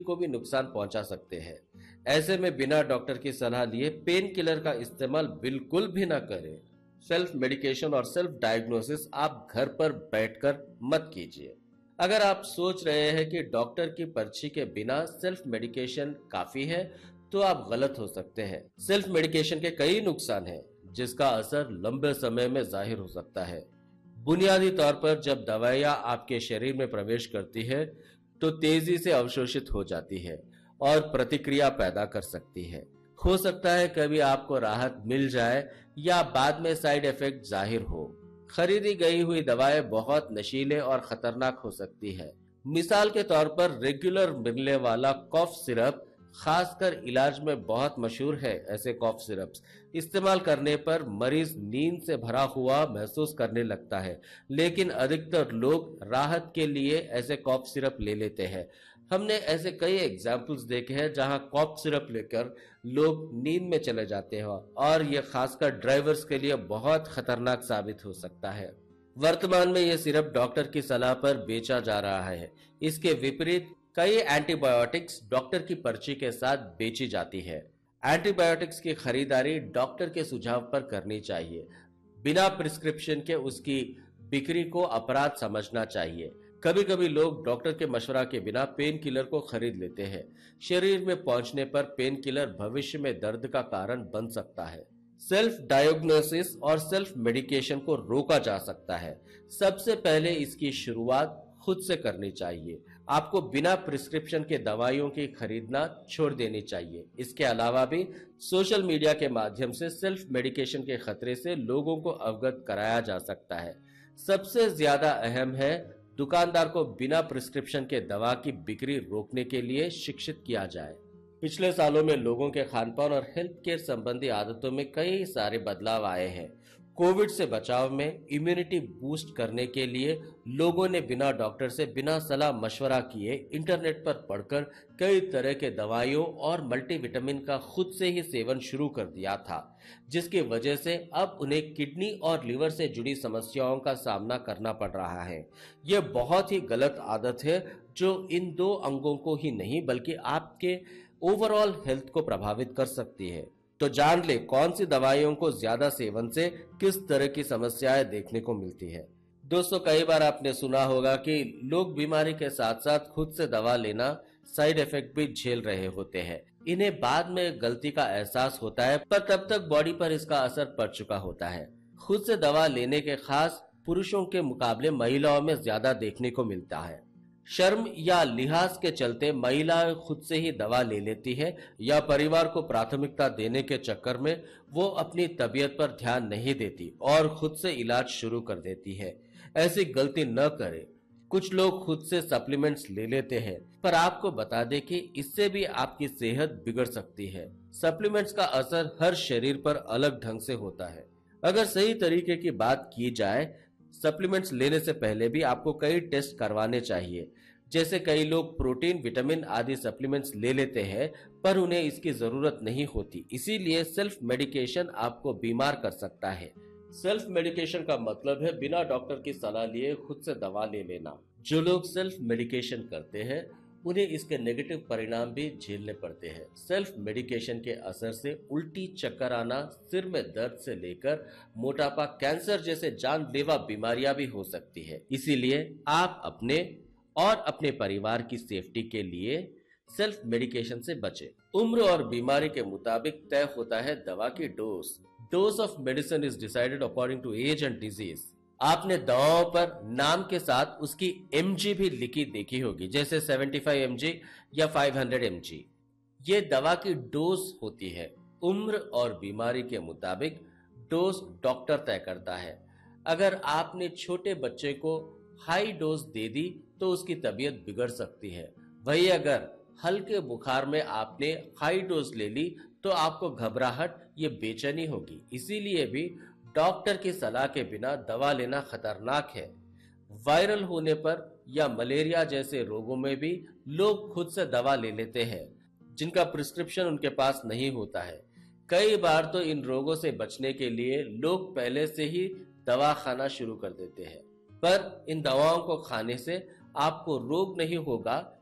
को भी नुकसान पहुंचा सकते हैं। ऐसे में बिना डॉक्टर की सलाह लिए पेन किलर का इस्तेमाल बिल्कुल भी ना करें। सेल्फ मेडिकेशन और सेल्फ डायग्नोसिस आप घर पर बैठकर मत कीजिए। अगर आप सोच रहे हैं कि डॉक्टर की पर्ची के बिना सेल्फ मेडिकेशन काफी है, तो आप गलत हो सकते हैं। सेल्फ मेडिकेशन के कई नुकसान हैं, जिसका असर लंबे समय में जाहिर हो सकता है। बुनियादी तौर पर जब दवाइयां आपके शरीर में प्रवेश करती है, तो तेजी से अवशोषित हो जाती है और प्रतिक्रिया पैदा कर सकती है। हो सकता है कभी आपको राहत मिल जाए या बाद में साइड इफेक्ट जाहिर हो। खरीदी गई हुई दवाएं बहुत नशीले और खतरनाक हो सकती है। मिसाल के तौर पर रेगुलर मिलने वाला कॉफ सिरप खासकर इलाज में बहुत मशहूर है। ऐसे कॉफ सिरप्स इस्तेमाल करने पर मरीज नींद से भरा हुआ महसूस करने लगता है, लेकिन अधिकतर लोग राहत के लिए ऐसे कॉफ सिरप ले लेते हैं। हमने ऐसे कई एग्जाम्पल्स देखे हैं जहां कॉफ सिरप लेकर लोग नींद में चले जाते हैं और ये खासकर ड्राइवर्स के लिए बहुत खतरनाक साबित हो सकता है। वर्तमान में यह सिरप डॉक्टर की सलाह पर बेचा जा रहा है। इसके विपरीत कई एंटीबायोटिक्स डॉक्टर की पर्ची के साथ बेची जाती है। एंटीबायोटिक्स की खरीदारी डॉक्टर के सुझाव पर करनी चाहिए। बिना प्रिस्क्रिप्शन के उसकी बिक्री को अपराध समझना चाहिए। कभी कभी लोग डॉक्टर के मशवरा के बिना पेन किलर को खरीद लेते हैं। शरीर में पहुंचने पर पेन किलर भविष्य में दर्द का कारण बन सकता है। सेल्फ डायग्नोसिस और सेल्फ मेडिकेशन को रोका जा सकता है। सबसे पहले इसकी शुरुआत खुद से करनी चाहिए। आपको बिना प्रिस्क्रिप्शन के दवाइयों की खरीदना छोड़ देनी चाहिए। इसके अलावा भी सोशल मीडिया के माध्यम से सेल्फ मेडिकेशन के खतरे से लोगों को अवगत कराया जा सकता है। सबसे ज्यादा अहम है दुकानदार को बिना प्रिस्क्रिप्शन के दवा की बिक्री रोकने के लिए शिक्षित किया जाए। पिछले सालों में लोगों के खानपान और हेल्थ केयर संबंधी आदतों में कई सारे बदलाव आए हैं। कोविड से बचाव में इम्यूनिटी बूस्ट करने के लिए लोगों ने बिना डॉक्टर से बिना सलाह मशवरा किए इंटरनेट पर पढ़कर कई तरह के दवाइयों और मल्टीविटामिन का खुद से ही सेवन शुरू कर दिया था, जिसकी वजह से अब उन्हें किडनी और लिवर से जुड़ी समस्याओं का सामना करना पड़ रहा है। यह बहुत ही गलत आदत है जो इन दो अंगों को ही नहीं बल्कि आपके ओवरऑल हेल्थ को प्रभावित कर सकती है। तो जान ले कौन सी दवाइयों को ज्यादा सेवन से किस तरह की समस्याएं देखने को मिलती है। दोस्तों, कई बार आपने सुना होगा कि लोग बीमारी के साथ साथ खुद से दवा लेना साइड इफेक्ट भी झेल रहे होते हैं। इन्हें बाद में गलती का एहसास होता है, पर तब तक बॉडी पर इसका असर पड़ चुका होता है। खुद से दवा लेने के खास पुरुषों के मुकाबले महिलाओं में ज्यादा देखने को मिलता है। शर्म या लिहाज के चलते महिलाएं खुद से ही दवा ले लेती है या परिवार को प्राथमिकता देने के चक्कर में वो अपनी तबीयत पर ध्यान नहीं देती और खुद से इलाज शुरू कर देती है। ऐसी गलती न करें। कुछ लोग खुद से सप्लीमेंट्स ले लेते हैं, पर आपको बता दें कि इससे भी आपकी सेहत बिगड़ सकती है। सप्लीमेंट्स का असर हर शरीर पर अलग ढंग से होता है। अगर सही तरीके की बात की जाए, सप्लीमेंट्स लेने से पहले भी आपको कई टेस्ट करवाने चाहिए। जैसे कई लोग प्रोटीन, विटामिन आदि सप्लीमेंट्स ले लेते हैं, पर उन्हें इसकी जरूरत नहीं होती। इसीलिए सेल्फ मेडिकेशन आपको बीमार कर सकता है। सेल्फ मेडिकेशन का मतलब है बिना डॉक्टर की सलाह लिए खुद से दवा ले लेना। जो लोग सेल्फ मेडिकेशन करते हैं उन्हें इसके नेगेटिव परिणाम भी झेलने पड़ते हैं। सेल्फ मेडिकेशन के असर से उल्टी, चक्कर आना, सिर में दर्द से लेकर मोटापा, कैंसर जैसे जानलेवा बीमारियां भी हो सकती है। इसीलिए आप अपने और अपने परिवार की सेफ्टी के लिए सेल्फ मेडिकेशन से बचें। उम्र और बीमारी के मुताबिक तय होता है दवा की dose. Dose of medicine is decided according to as and disease. आपने दवाओं पर नाम के साथ उसकी mg भी लिखी देखी होगी, जैसे 75 mg या 500 mg। ये दवा की डोज होती है। उम्र और बीमारी के मुताबिक डोज डॉक्टर तय करता है। अगर आपने छोटे बच्चे को हाई डोज दे दी तो उसकी तबीयत बिगड़ सकती है। वही अगर हल्के बुखार में आपने हाई डोज ले ली तो आपको घबराहट, ये बेचैनी होगी। इसीलिए भी डॉक्टर की सलाह के बिना दवा लेना खतरनाक है। वायरल होने पर या मलेरिया जैसे रोगों में भी लोग खुद से दवा ले लेते हैं, जिनका प्रिस्क्रिप्शन उनके पास नहीं होता है। कई बार तो इन रोगों से बचने के लिए लोग पहले से ही दवा खाना शुरू कर देते हैं, पर इन दवाओं को खाने से आपको रोग नहीं होगा,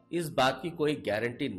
इस बात की कोई गारंटी